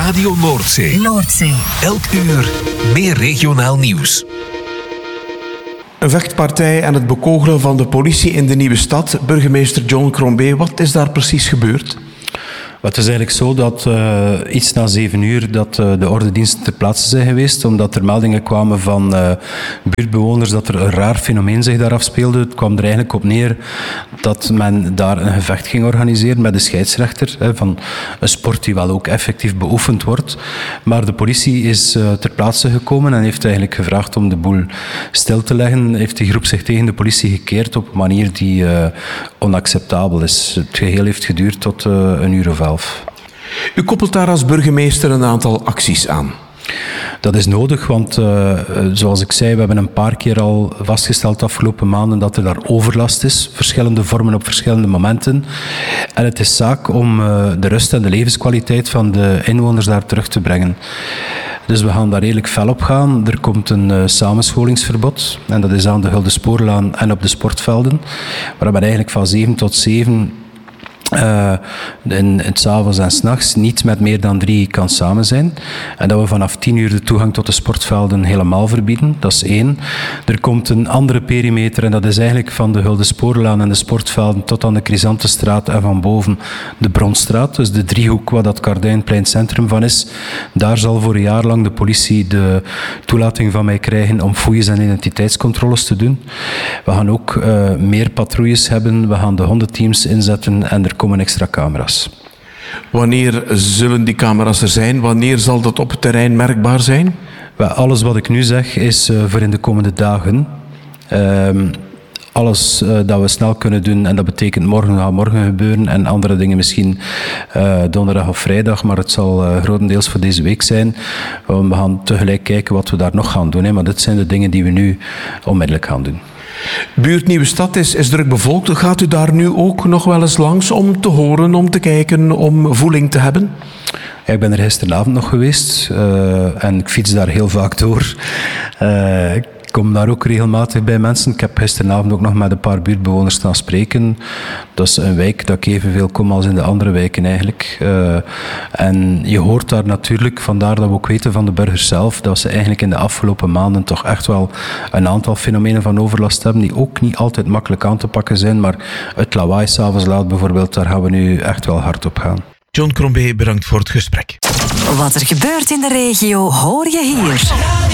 Radio Noordzee. Elk uur meer regionaal nieuws. Een vechtpartij en het bekogelen van de politie in de Nieuwe Stad. Burgemeester John Crombie, wat is daar precies gebeurd? Het is eigenlijk zo dat iets na 7 uur dat de ordendiensten ter plaatse zijn geweest, omdat er meldingen kwamen van buurtbewoners dat er een raar fenomeen zich daar afspeelde. Het kwam er eigenlijk op neer dat men daar een gevecht ging organiseren met de scheidsrechter van een sport die wel ook effectief beoefend wordt. Maar de politie is ter plaatse gekomen en heeft eigenlijk gevraagd om de boel stil te leggen. Heeft die groep zich tegen de politie gekeerd op een manier die onacceptabel is. Het geheel heeft geduurd tot 1 uur of 11. U koppelt daar als burgemeester een aantal acties aan. Dat is nodig, want zoals ik zei, we hebben een paar keer al vastgesteld de afgelopen maanden dat er daar overlast is. Verschillende vormen op verschillende momenten. En het is zaak om de rust en de levenskwaliteit van de inwoners daar terug te brengen. Dus we gaan daar redelijk fel op gaan. Er komt een samenscholingsverbod. En dat is aan de Guldespoorlaan en op de sportvelden. Waar men eigenlijk van 7 tot 7... in 's avonds en 's nachts niet met meer dan 3 kan samen zijn. En dat we vanaf 10 uur de toegang tot de sportvelden helemaal verbieden. Dat is 1. Er komt een andere perimeter en dat is eigenlijk van de Guldespoorlaan en de sportvelden tot aan de Chrysanthestraat en van boven de Bronstraat. Dus de driehoek waar dat Kardijnplein centrum van is. Daar zal voor een jaar lang de politie de toelating van mij krijgen om fouilles en identiteitscontroles te doen. We gaan ook meer patrouilles hebben. We gaan de hondenteams inzetten en er komen extra camera's. Wanneer zullen die camera's er zijn? Wanneer zal dat op het terrein merkbaar zijn? Alles wat ik nu zeg is voor in de komende dagen. Alles dat we snel kunnen doen, en dat betekent morgen gebeuren en andere dingen misschien donderdag of vrijdag, maar het zal grotendeels voor deze week zijn. We gaan tegelijk kijken wat we daar nog gaan doen, maar dit zijn de dingen die we nu onmiddellijk gaan doen. Buurt Nieuwe Stad is druk bevolkt. Gaat u daar nu ook nog wel eens langs om te horen, om te kijken, om voeling te hebben? Ja, ik ben er gisteravond nog geweest en ik fiets daar heel vaak door. Ik kom daar ook regelmatig bij mensen. Ik heb gisteravond ook nog met een paar buurtbewoners staan spreken. Dat is een wijk dat ik evenveel kom als in de andere wijken eigenlijk. En je hoort daar natuurlijk, vandaar dat we ook weten van de burgers zelf, dat ze eigenlijk in de afgelopen maanden toch echt wel een aantal fenomenen van overlast hebben, die ook niet altijd makkelijk aan te pakken zijn. Maar het lawaai 's avonds laat bijvoorbeeld, daar gaan we nu echt wel hard op gaan. John Crombie, bedankt voor het gesprek. Wat er gebeurt in de regio hoor je hier.